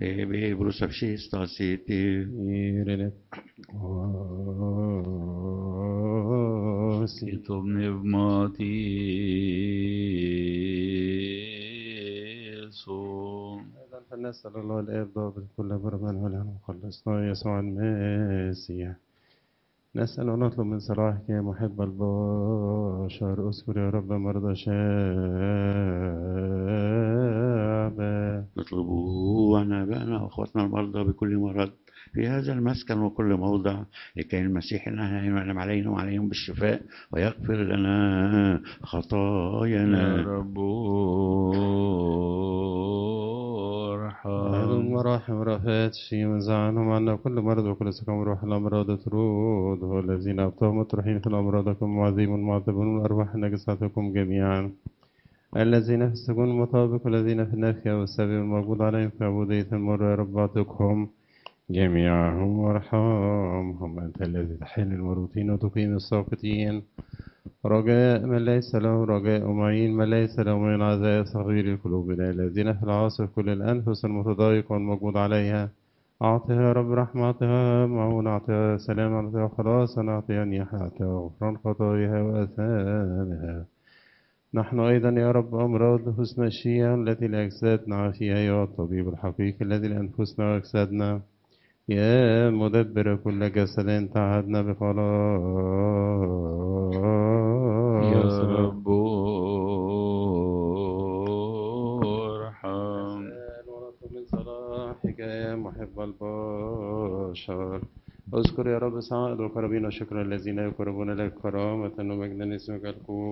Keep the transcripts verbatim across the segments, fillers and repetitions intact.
Ebe brusavshista siti. Irene. Situm nevmati so. أيضا فلنسأل الله الآب ضابط كل برمان وله مخلصنا يسوع المسيح. نسأل ونطلب من صلاحك يا محب البشر، اذكر يا رب مرضى شعبك. نطلبوا عن آبائنا وأخواتنا المرضى بكل مرض في هذا المسكن وكل موضع، لكي المسيح ينعم علينا وعليهم بالشفاء ويغفر لنا خطايانا. يا رب أهل ارحم. المراحم رفات في منزعنهم عنا كل مرض وكل سكن روح الأمراض ترود، والذين أبطأوا مطرحين في الأمراضكم معذبون معذبون الأرواح نجساتكم جميعا، الذين في السجون المطابق والذين في النافية والسبي الموجود عليهم في عبودية المر يا رب اعتقهم جميعهم وارحمهم، أنت الذي تحل المروتين وتقيم الساقطين. رجاء من ليس له رجاء، معين من ليس له من عزاء صغير القلوب، الذين في العاصر كل الأنفس المتضايق والموجود عليها، أعطها يا رب رحمة، أعطها معون، أعطها سلام، أعطها خلاصا، أعطها نياحة، أعطها غفران خطاياها وأثامها. نحن أيضا يا رب أمراض حسن الشيعة التي لأجسادنا فيها يا الطبيب الحقيقي الذي لأنفسنا وأجسادنا، يا مدبر كل جسد تعهدنا بخلاص. يا رب ارحم. نسأل ونطلب من صلاحك يا محب البشر، اذكر يا رب سعائد القربين وشكر الذين يقربون لك كرامة ومجدا اسمك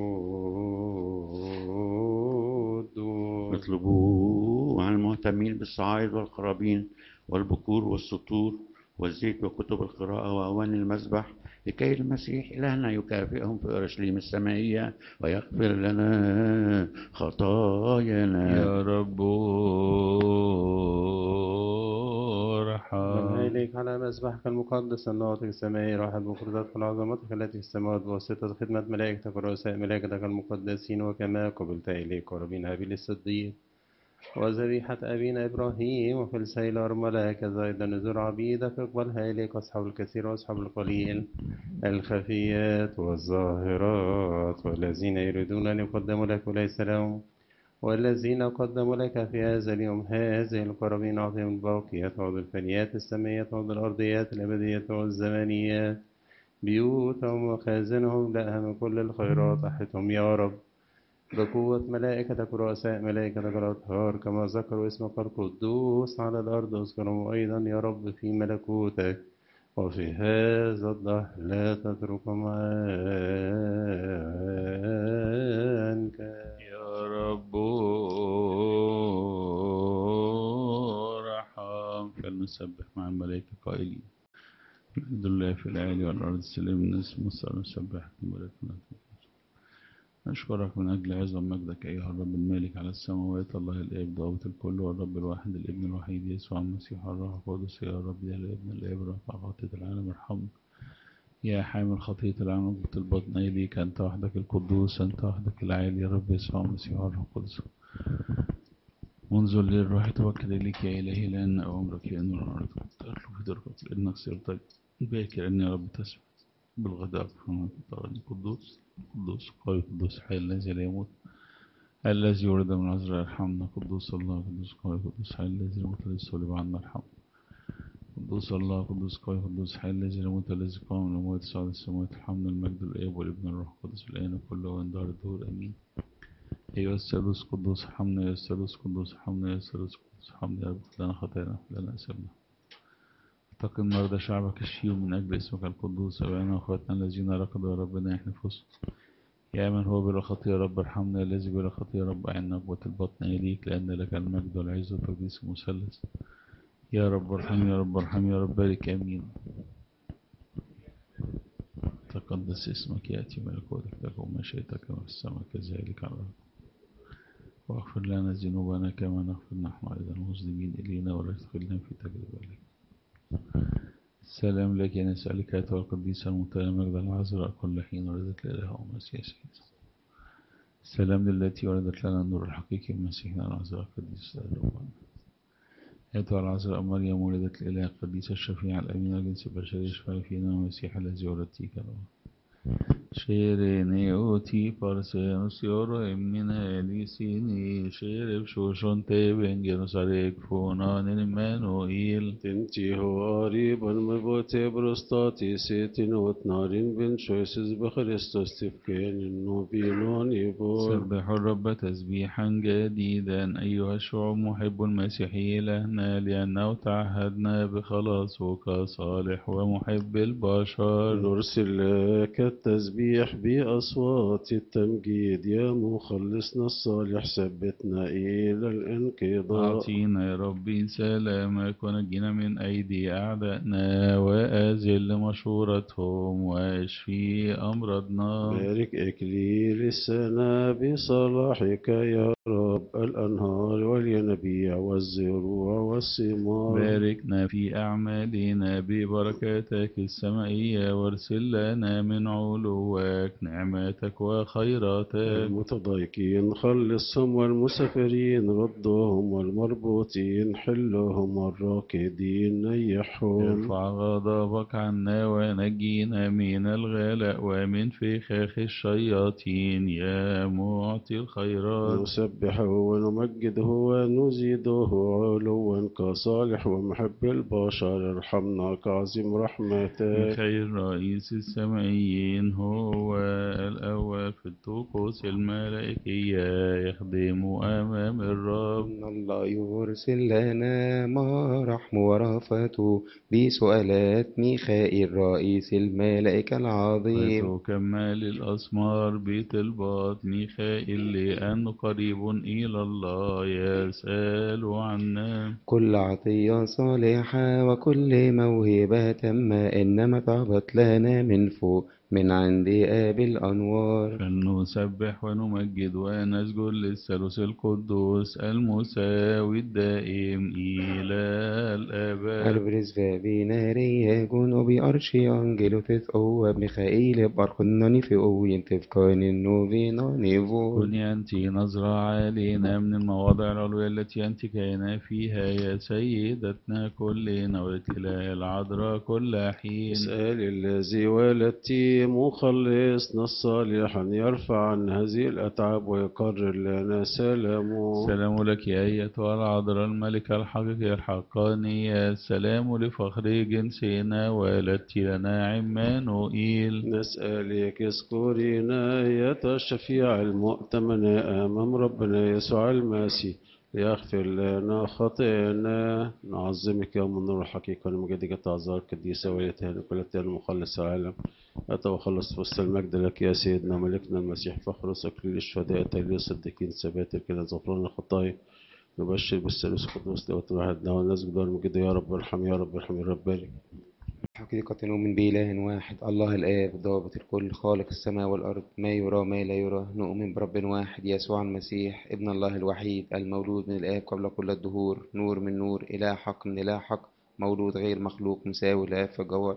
القدوس. نطلبوا عن المهتمين بالصعائد والقرابين والبكور والسطور والزيت وكتب القراءة وأواني المسبح، لكي المسيح إلهنا يكافئهم في أورشليم السمائية ويغفر لنا خطايانا. يا رب من ارحم. إليك على مسبحك المقدس الناطق السمائي راحت بفرضات كل عظمتك التي في السماوات بواسطة خدمة ملائكتك ورؤساء ملائكتك المقدسين، وكما قبلت إليك قرابين هابيل الصديق وذبيحة أبينا إبراهيم وفي السيل أرملة، هكذا أيضا نذور عبيدك اقبلها إليك، أصحاب الكثير وأصحاب القليل، الخفيات والظاهرات، والذين يريدون أن يقدموا لك وليس لهم، والذين قدموا لك في هذا اليوم هذه القرابين أعطهم الباقيات والفنيات السميات والأرضيات الأبدية والزمانيات، بيوتهم وخازنهم لها من كل الخيرات، أحتهم يا رب بقوة ملائكتك ورؤساء ملائكتك الأطهار، كما ذكروا اسمك القدوس على الأرض، اذكرهم أيضا يا رب في ملكوتك، وفي هذا الدهر لا تتركهم عنك. يا رب ارحم. فلنسبح مع الملائكة قائلين مجد الله في العالي والأرض السلام نسم مصر نسبح الملائكة. نشكرك من أجل عظم مجدك أيها الرب المالك على السماوات، الله الآب ضابط الكل، والرب الواحد الابن الوحيد يسوع المسيح الروح القدس. يا رب يا الابن الآب رفع خطية العالم ارحمنا، يا حامل خطية العالم اغبط البطن إليك، أنت وحدك القدوس، أنت وحدك العالي يا رب يسوع المسيح الروح القدس. منذ للروح توكل إليك يا إلهي، لأن أمرك يا نور الأرض تطلب في درجة إنك صرت باكر أن يا رب تسمع بالغداء فمن قدوس قدوس قوي قدوس حي الذي لا يموت الذي ولد من عذراء ارحمنا. قدوس الله قدوس قوي قدوس حي الذي لا يموت الذي صلب عنا ارحمنا. قدوس الله قدوس قوي قدوس حي الذي لا يموت الذي قام من الأموات صعد السماوات، ارحمنا. المجد الآب والابن والروح القدس الآن كله وإن دار الدهور آمين. أيها الثالوث قدوس ارحمنا، أيها الثالوث قدوس ارحمنا، أيها الثالوث قدوس ارحمنا، يا رب اغفر لنا خطايانا لنا أسامنا. اتقي مرضى شعبك الشيوم من أجل اسمك القدوس، أبائنا وأخواتنا الذين ركضوا يا رب ناح نفوسهم. يا من هو بلا خطية يا رب ارحمنا، الذي بلا خطية يا رب أعنا نقوة البطن إليك، لأن لك المجد والعز والتقديس المثلث. يا رب ارحم يا رب ارحم يا رب بارك آمين. تقدس اسمك، يأتي ملكوتك، تكن مشيئتك كما في السماء كذلك على الأرض. واغفر لنا ذنوبنا كما نغفر نحن أيضا المذنبين إلينا، ولا تدخلنا في تجربة لك. السلام لك يا نسألك أيتها القديسة المنتهى مجد العذراء كل حين ولدت الإله ومسيح سيدنا. السلام للتي ولدت لنا النور الحقيقي المسيحنا العذراء القديسة ربنا. أيتها العذراء مريم ولدة الإله القديسة الشفيعة الأمينة الجنس البشري اشفعي فينا المسيح الذي ولدتيك له. شيريني أوتي بارسينوس يورو إمنا ليسيني شيرب شوشون تيبن جنوساريك فونان المانوئيل تنتي هو قريبا مبوتي بروستاتي سيتين وتنارين بن شويسز بخريستوس تفكين إنه بينون يبور. سبحوا الرب تسبيحا جديدا أيها الشعوب محب المسيحي لهنا لأنه تعهدنا بخلاصه كصالح ومحب البشر. نرسل لك التسبيح بأصوات التمجيد يا مخلصنا الصالح ثبتنا إلى الانقضاء. أعطينا يا ربي سلامك ونجينا من أيدي أعدائنا وأزل مشورتهم واشفي أمراضنا. بارك إكليل السنة بصلاحك يا رب الأنهار والينابيع والزروع والثمار. باركنا في أعمالنا ببركاتك السمائية وارسل لنا من علوك نعمتك وخيراتك. المتضايقين خلصهم والمسافرين ردهم والمربوطين حلهم والراكدين نيحهم. ارفع غضبك عنا ونجينا من الغلاء ومن فخاخ الشياطين يا معطي الخيرات. نسبحه ونمجده ونزيده علوا كصالح ومحب البشر ارحمنا كعظيم رحمتك. خير رئيس السمائيين هو الأول في الطقوس الملائكية يخدم أمام الرب. إن الله يرسل لنا ما رحم ورافته بسؤالات ميخائيل رئيس الملائكة العظيم. وتكمل الأسمار بطلبات ميخائيل لأنه قريب إلى الله يسأل عنا. كل عطية صالحة وكل موهبة تامة إنما طابت لنا من فوق من عند آب الأنوار. فلنسبح ونمجد ونسجد للثالوث القدوس المساوي الدائم إلى الآباء. البرز بنارية جنوبي أرشي أنجلو تثقوا ميخائيل برخناني في قوين تفكان النوفيناني فور. كوني أنت نظرة علينا من المواضع العلوية التي أنت كائنة فيها يا سيدتنا كلنا ولد الإله العذراء كل حين. اسأل الذي ولدتي مخلصنا الصالحا يرفع عن هذه الأتعاب ويقرر لنا سلامه. سلام لك يا أيتها العذراء الملكة الحقيقية الحقانية. السلام لفخر جنسنا ولدت لنا عمانوئيل. نسألك اذكرينا أيتها الشفيع المؤتمنة أمام ربنا يسوع المسيح ليغفر لنا خطايانا. نعظمك يوم النور الحقيقة ونمجدك تعذر القديسة وليتهان كل تاني مخلص العالم أتى وخلص فوسط المجد لك يا سيدنا ملكنا المسيح فخر أكليل الشهداء تهليل الصديقين ثبات الكنز غفران الخطايا. نبشر بالثالوث القدوس دوت واحد له الناس بدار المجد يا رب ارحم يا رب ارحم يا رب بارك. حقيقة نؤمن بإله واحد الله الآب ضابط الكل خالق السماء والأرض ما يرى ما لا يرى. نؤمن برب واحد يسوع المسيح ابن الله الوحيد المولود من الآب قبل كل الدهور نور من نور إله حق من إله حق مولود غير مخلوق مساوي لآب في الجوهر.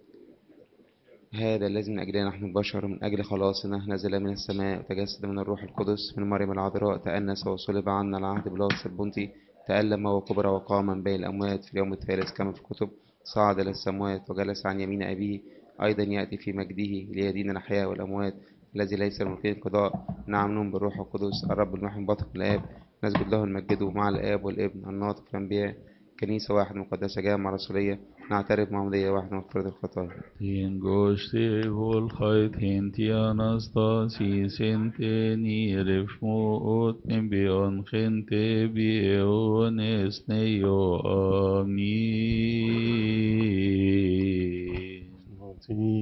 هذا الذي من أجلنا نحن البشر من أجل خلاصنا نزل من السماء وتجسد من الروح القدس من مريم العذراء تأنس وصلب عنا العهد بلاس البنطي تألم وكبر وقام من بين الأموات في اليوم الثالث كما في الكتب صعد إلى السماوات وجلس عن يمين أبيه أيضا يأتي في مجده ليدين الأحياء والأموات الذي ليس له فيه انقضاء. نعم نؤمن بالروح القدس الرب المحب بطن الآب نسجد له نمجده مع الآب والابن الناطق الأنبياء كنيسة واحدة مقدسة جامعة رسولية نعترف معمودية واحدة مغفرة الخطايا. Tingoshte volchait hinti anastasi senteni refmuot embion gente biones neo amin.